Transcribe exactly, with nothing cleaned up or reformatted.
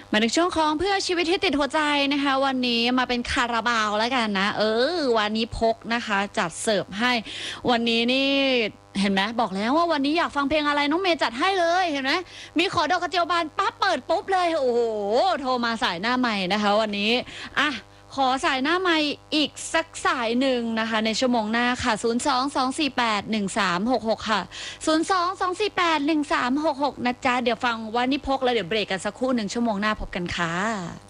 มาในช่วงของเพื่อชีวิตที่ติดหัวใจนะคะวันนี้มาเป็นคาราบาวแล้วกันนะเออวันนี้พกนะคะจัดเสิร์ฟให้วันนี้นี่เห็นไหมบอกแล้วว่าวันนี้อยากฟังเพลงอะไรน้องเมย์จัดให้เลยเห็นไหมมีขอดอกกระเจียวบานปั๊บเปิดปุ๊บเลยโอ้โหโทรมาสายหน้าใหม่นะคะวันนี้อ่ะขอสายหน้าใหม่อีกสักสายหนึ่งนะคะในชั่วโมงหน้าค่ะศูนย์ สอง สอง สี่ แปด หนึ่ง สาม หก หกค่ะศูนย์ สอง สอง สี่ แปด หนึ่ง สาม หก หกนะจ๊ะเดี๋ยวฟังวันนี้พกแล้วเดี๋ยวเบรกกันสักครู่หนึ่งชั่วโมงหน้าพบกันค่ะ